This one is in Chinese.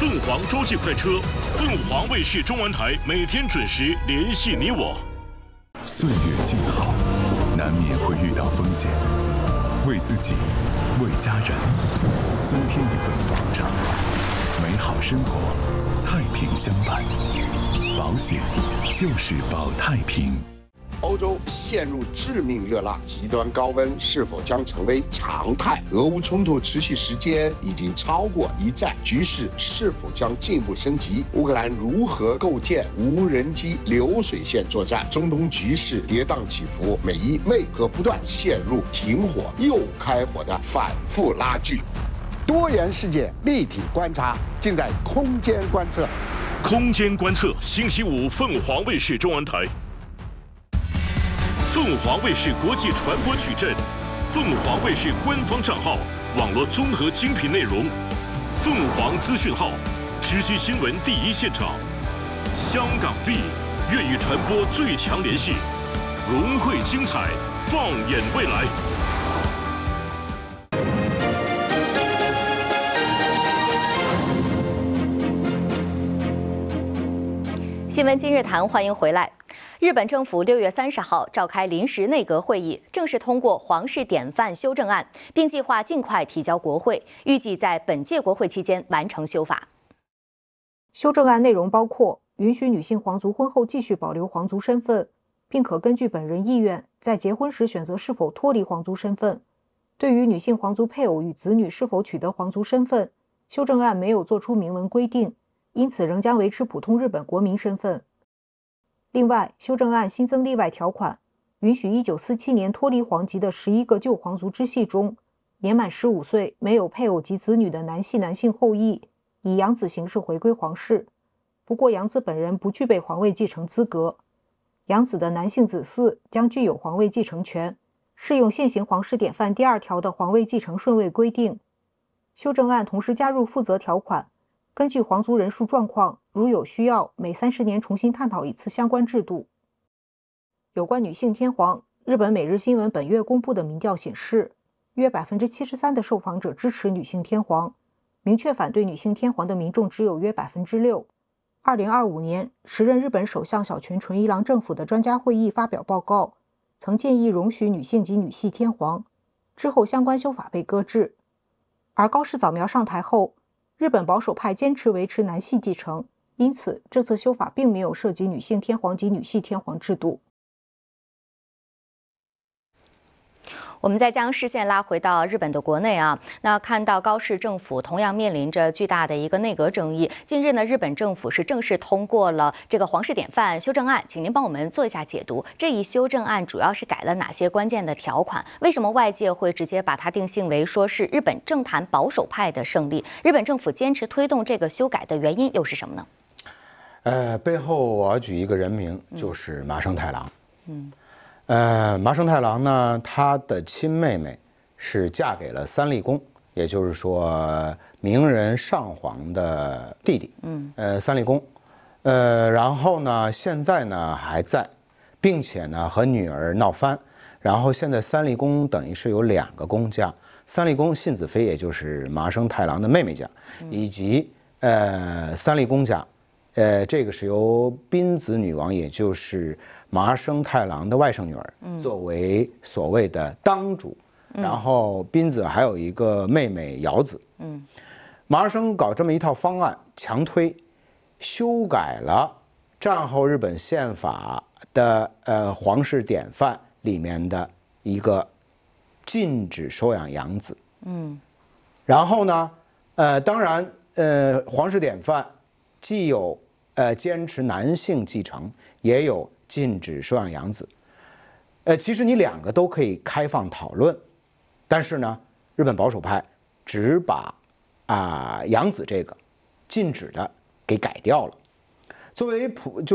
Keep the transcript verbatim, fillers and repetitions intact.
凤凰洲际快车，凤凰卫视中文台每天准时联系你我。 岁月静好，难免会遇到风险，为自己，为家人，增添一份保障，美好生活，太平相伴。保险就是保太平。 欧洲陷入致命热浪，极端高温是否将成为常态？俄乌冲突持续时间已经超过一战，局势是否将进一步升级？乌克兰如何构建无人机流水线作战？中东局势跌宕起伏，美伊为何不断陷入停火又开火的反复拉锯？多元世界立体观察，尽在空间观测。 空间观测，星期五凤凰卫视中文台。凤凰卫视国际传播矩阵，凤凰卫视官方账号，网络综合精品内容，凤凰资讯号，直击新闻第一现场。香港 V 粤语传播最强联系，融汇精彩，放眼未来。 新闻今日谈，欢迎回来。日本政府六月三十号召开临时内阁会议，正式通过皇室典范修正案，并计划尽快提交国会，预计在本届国会期间完成修法。 修正案内容包括允许女性皇族婚后继续保留皇族身份，并可根据本人意愿在结婚时选择是否脱离皇族身份。对于女性皇族配偶与子女是否取得皇族身份，修正案没有做出明文规定，因此仍将维持普通日本国民身份。另外，修正案新增例外条款，允许一九四七年脱离皇籍的十一个旧皇族支系中，年满十五岁没有配偶及子女的男系男性后裔，以养子形式回归皇室。不过养子本人不具备皇位继承资格，养子的男性子嗣将具有皇位继承权，适用现行皇室典范第二条的皇位继承顺位规定。修正案同时加入负责条款，根据皇族人数状况，如有需要，每三十年重新探讨一次相关制度。有关女性天皇，日本每日新闻本月公布的民调显示，约 百分之七十三 的受访者支持女性天皇，明确反对女性天皇的民众只有约 百分之六。二零二五年，时任日本首相小泉纯一郎政府的专家会议发表报告，曾建议容许女性及女系天皇，之后相关修法被搁置。而高市早苗上台后，日本保守派坚持维持男系继承，因此这次修法并没有涉及女性天皇及女系天皇制度。 我们再将视线拉回到日本的国内啊，那看到高市政府同样面临着巨大的一个内阁争议。近日呢，日本政府是正式通过了这个皇室典范修正案，请您帮我们做一下解读。这一修正案主要是改了哪些关键的条款？为什么外界会直接把它定性为说是日本政坛保守派的胜利？日本政府坚持推动这个修改的原因又是什么呢？ 呃，背后我要举一个人名，就是麻生太郎。 嗯。 呃，麻生太郎呢，他的亲妹妹是嫁给了三立公，也就是说明仁上皇的弟弟。嗯。呃，三立公，呃，然后呢，现在呢还在，并且呢和女儿闹翻。然后现在三立公等于是有两个公家，三立公信子妃，也就是麻生太郎的妹妹家，以及呃三立公家。呃，这个是由滨子女王，也就是麻生太郎的外甥女儿，嗯、作为所谓的当主。嗯、然后滨子还有一个妹妹瑶子。嗯，麻生搞这么一套方案，强推修改了战后日本宪法的呃皇室典范里面的一个禁止收养养子。嗯，然后呢，呃，当然，呃，皇室典范。既有呃坚持男性继承，也有禁止收养养子。呃，其实你两个都可以开放讨论，但是呢，日本保守派只把啊、呃、养子这个禁止的给改掉了。作为普就